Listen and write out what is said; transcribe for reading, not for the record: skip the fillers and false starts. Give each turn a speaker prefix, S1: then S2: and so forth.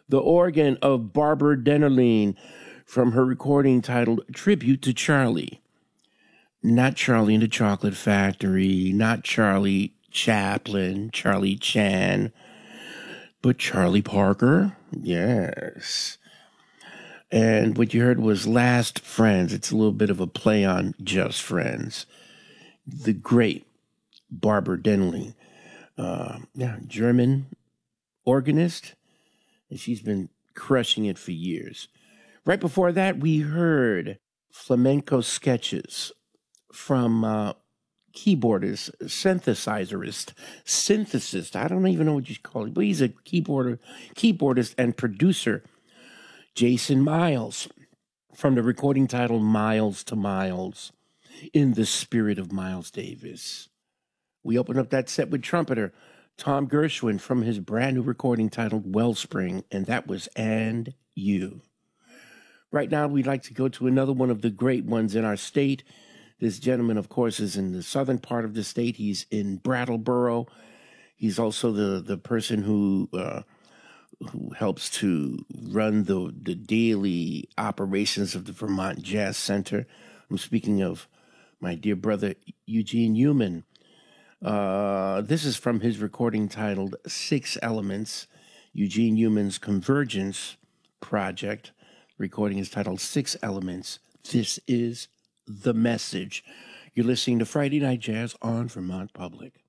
S1: The organ of Barbara Dennerlein from her recording titled Tribute to Charlie. Not Charlie and the Chocolate Factory, not Charlie Chaplin, Charlie Chan, but Charlie Parker. Yes. And what you heard was Last Friends. It's a little bit of a play on Just Friends. The great Barbara Dennerlein, German organist, and she's been crushing it for years. Right before that, we heard flamenco sketches from keyboardist, synthesist. I don't even know what you call it, but he's a keyboardist and producer, Jason Miles, from the recording titled Miles to Miles, in the spirit of Miles Davis. We opened up that set with trumpeter Tom Gershwin from his brand new recording titled Wellspring, and that was And You. Right now, we'd like to go to another one of the great ones in our state. This gentleman, of course, is in the southern part of the state. He's in Brattleboro. He's also the person who helps to run the daily operations of the Vermont Jazz Center. I'm speaking of my dear brother, Eugene Newman. This is from his recording titled Six Elements, Eugene Newman's Convergence project. Recording is titled Six Elements. This is The Message. You're listening to Friday Night Jazz on Vermont Public.